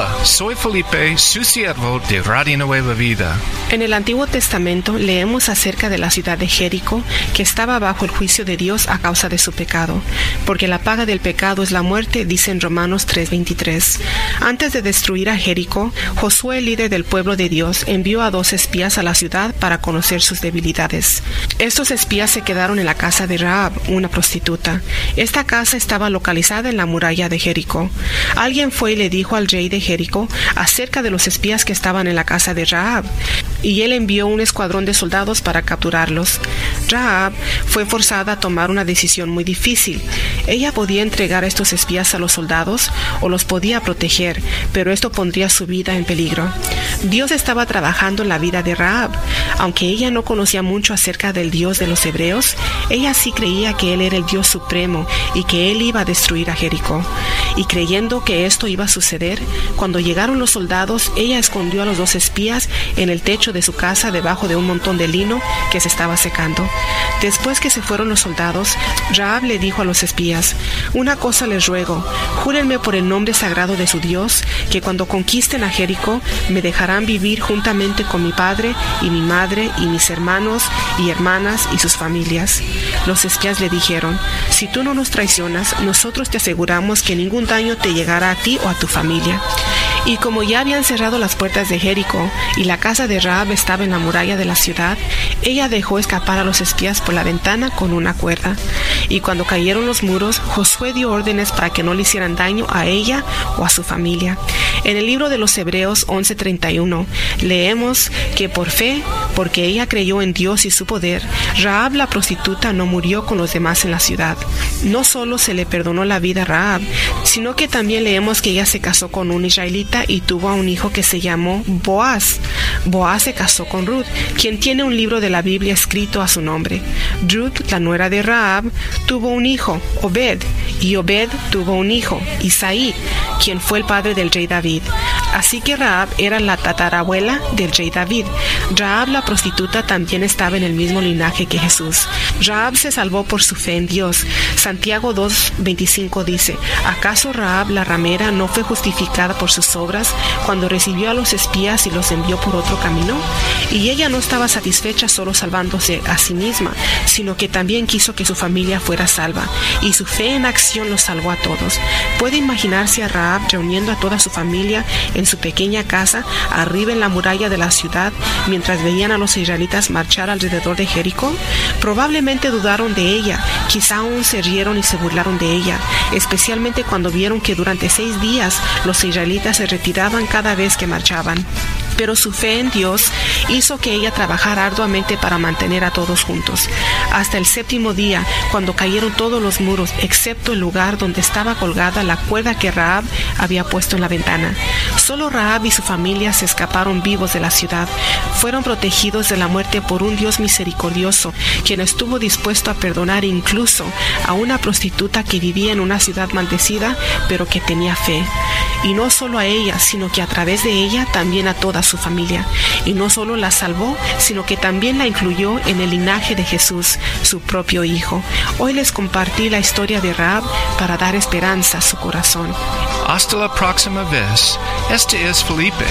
Hola, soy Felipe, su siervo de Radio Nueva Vida. En el Antiguo Testamento leemos acerca de la ciudad de Jericó, que estaba bajo el juicio de Dios a causa de su pecado, porque la paga del pecado es la muerte, dice en Romanos 3:23. Antes de destruir a Jericó, Josué, líder del pueblo de Dios, envió a 2 espías a la ciudad para conocer sus debilidades. Estos espías se quedaron en la casa de Rahab, una prostituta. Esta casa estaba localizada en la muralla de Jericó. Alguien fue y le dijo al rey de Jericó acerca de los espías que estaban en la casa de Rahab, y él envió un escuadrón de soldados para capturarlos. Rahab fue forzada a tomar una decisión muy difícil. Ella podía entregar a estos espías a los soldados o los podía proteger, pero esto pondría su vida en peligro. Dios estaba trabajando en la vida de Rahab. Aunque ella no conocía mucho acerca del Dios de los hebreos, ella sí creía que Él era el Dios supremo y que Él iba a destruir a Jericó. Y creyendo que esto iba a suceder, cuando llegaron los soldados, ella escondió a los 2 espías en el techo de su casa debajo de un montón de lino que se estaba secando. Después que se fueron los soldados, Rahab le dijo a los espías: «Una cosa les ruego, júrenme por el nombre sagrado de su Dios, que cuando conquisten a Jericó me dejarán vivir juntamente con mi padre y mi madre y mis hermanos y hermanas y sus familias». Los espías le dijeron: «Si tú no nos traicionas, nosotros te aseguramos que ningún daño te llegará a ti o a tu familia». Y como ya habían cerrado las puertas de Jericó y la casa de Rahab estaba en la muralla de la ciudad, ella dejó escapar a los espías por la ventana con una cuerda. Y cuando cayeron los muros, Josué dio órdenes para que no le hicieran daño a ella o a su familia. En el libro de los Hebreos 11:31 leemos que por fe, porque ella creyó en Dios y su poder, Rahab la prostituta no murió con los demás en la ciudad. No solo se le perdonó la vida a Rahab, sino que también leemos que ella se casó con un israelita y tuvo a un hijo que se llamó Boaz. Boaz se casó con Ruth, quien tiene un libro de la Biblia escrito a su nombre. Ruth, la nuera de Rahab, tuvo un hijo, Obed, y Obed tuvo un hijo, Isaí, quien fue el padre del rey David. Así que Rahab era la tatarabuela del rey David. Rahab la prostituta también estaba en el mismo linaje que Jesús. Rahab se salvó por su fe en Dios. Santiago 2:25 dice: ¿acaso Rahab la ramera no fue justificada por sus obras cuando recibió a los espías y los envió por otro camino? Y ella no estaba satisfecha solo salvándose a sí misma, sino que también quiso que su familia fuera salva, y su fe en acción los salvó a todos. Puede imaginarse a Rahab reuniendo a toda su familia en su pequeña casa arriba en la muralla de la ciudad mientras veían a los israelitas marchar alrededor de Jericó. Probablemente dudaron de ella, quizá aún se rieron y se burlaron de ella, especialmente cuando vieron que durante 6 días los israelitas se retiraban cada vez que marchaban. Pero su fe en Dios hizo que ella trabajara arduamente para mantener a todos juntos. Hasta el 7º día, cuando cayeron todos los muros, excepto el lugar donde estaba colgada la cuerda que Rahab había puesto en la ventana. Solo Rahab y su familia se escaparon vivos de la ciudad. Fueron protegidos de la muerte por un Dios misericordioso, quien estuvo dispuesto a perdonar incluso a una prostituta que vivía en una ciudad maldecida, pero que tenía fe. Y no solo a ella, sino que a través de ella también a toda su familia. Y no solo la salvó, sino que también la incluyó en el linaje de Jesús, su propio Hijo. Hoy les compartí la historia de Rahab para dar esperanza a su corazón. Hasta la próxima vez. Este es Felipe.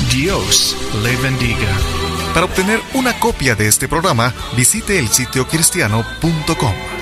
Dios le bendiga. Para obtener una copia de este programa, visite el sitio cristiano.com.